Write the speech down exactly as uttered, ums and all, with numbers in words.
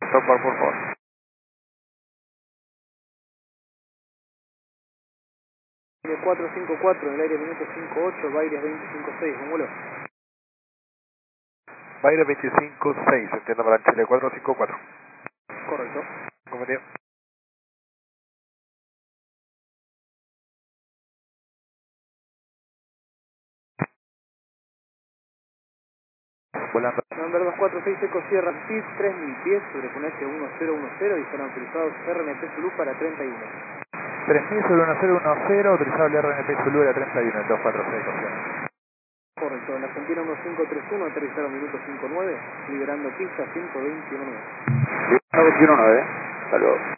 Stop bar, por favor. cuatro cinco cuatro, en el aire minuto cinco ocho, Baires veinticinco seis, ¿cómo lo? Baires veinticinco seis, entiendo para Chile cuatro cinco cuatro. Correcto. Cometido. Volando. Number dos cuatro seis Eco Sierra Speed tres mil pies sobre con H uno cero uno cero y están autorizados R N P Zulu para treinta y uno. tres mil sobre uno cero uno cero, autorizado el R N P Zulu a treinta y uno, dos cuatro seis, opción. Correcto, en Argentina uno cinco tres uno, aterrizaron minuto cinco nueve, liberando pista ciento veintiuno nueve. ciento veintiuno nueve, hasta luego.